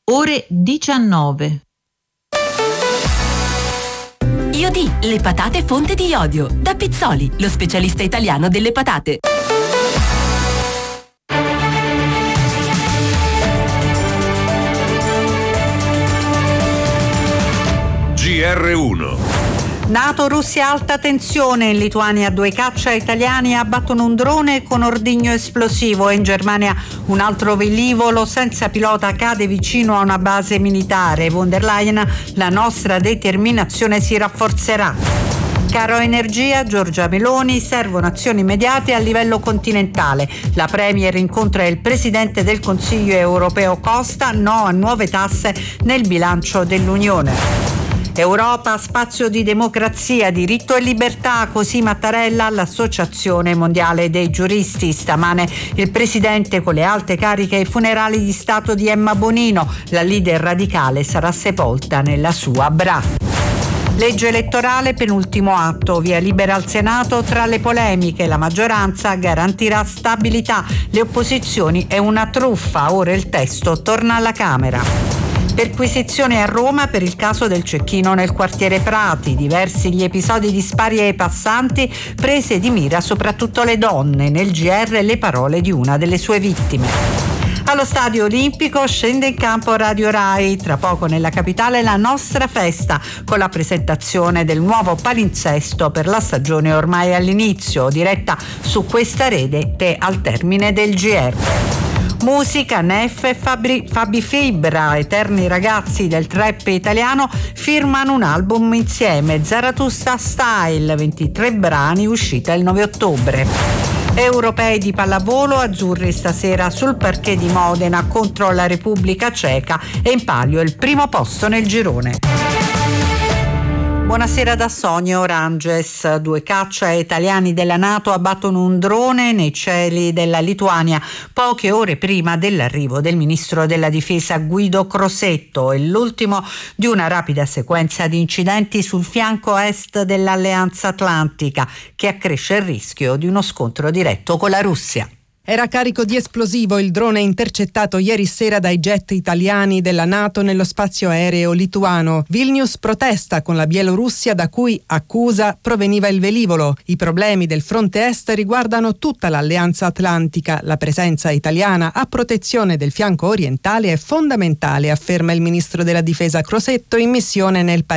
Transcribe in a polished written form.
ore 19. Iodì, le patate fonte di iodio. Da Pizzoli, lo specialista italiano delle patate. GR1. NATO, Russia, alta tensione. In Lituania 2 caccia italiani abbattono un drone con ordigno esplosivo e in Germania un altro velivolo senza pilota cade vicino a una base militare. Von der Leyen, la nostra determinazione si rafforzerà. Caro energia, Giorgia Meloni, servono azioni immediate a livello continentale. La Premier incontra il Presidente del Consiglio europeo Costa, no a nuove tasse nel bilancio dell'Unione. Europa, spazio di democrazia, diritto e libertà, così Mattarella all'Associazione Mondiale dei Giuristi. Stamane il Presidente con le alte cariche ai funerali di Stato di Emma Bonino. La leader radicale sarà sepolta nella sua Bra. Legge elettorale, penultimo atto, via libera al Senato. Tra le polemiche, la maggioranza garantirà stabilità, le opposizioni è una truffa, ora il testo torna alla Camera. Perquisizione a Roma per il caso del cecchino nel quartiere Prati, diversi gli episodi di spari ai passanti, prese di mira soprattutto le donne, nel GR le parole di una delle sue vittime. Allo Stadio Olimpico scende in campo Radio Rai, tra poco nella capitale la nostra festa con la presentazione del nuovo palinsesto per la stagione ormai all'inizio, diretta su questa rete al termine del GR. Musica, Neff e Fabi Fibra, eterni ragazzi del trap italiano, firmano un album insieme, Zarathustra Style, 23 brani, uscita il 9 ottobre. Europei di pallavolo, azzurri stasera sul parquet di Modena contro la Repubblica Ceca e in palio il primo posto nel girone. Buonasera da Sonia Oranges. 2 caccia italiani della NATO abbattono un drone nei cieli della Lituania poche ore prima dell'arrivo del ministro della difesa Guido Crosetto. È l'ultimo di una rapida sequenza di incidenti sul fianco est dell'Alleanza Atlantica che accresce il rischio di uno scontro diretto con la Russia. Era carico di esplosivo il drone intercettato ieri sera dai jet italiani della NATO nello spazio aereo lituano. Vilnius protesta con la Bielorussia da cui, accusa, proveniva il velivolo. I problemi del fronte est riguardano tutta l'Alleanza Atlantica. La presenza italiana a protezione del fianco orientale è fondamentale, afferma il ministro della difesa Crosetto in missione nel paese.